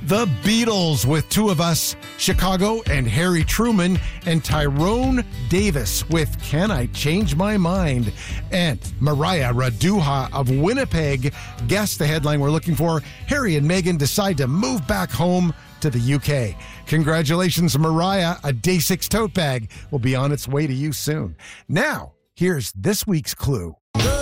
The Beatles with Two of Us, Chicago and Harry Truman, and Tyrone Davis with Can I Change My Mind? And Mariah Raduha of Winnipeg guessed the headline we're looking for. Harry and Meghan decide to move back home to the UK. Congratulations, Mariah. A Day 6 tote bag will be on its way to you soon. Now, here's this week's clue.